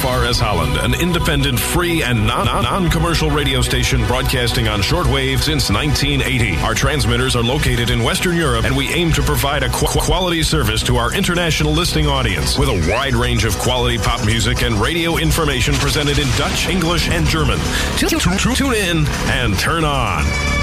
WFRS Holland, an independent, free, and non-commercial radio station broadcasting on shortwave since 1980. Our transmitters are located in Western Europe, and we aim to provide a quality service to our international listening audience with a wide range of quality pop music and radio information presented in Dutch, English, and German. Tune in and turn on.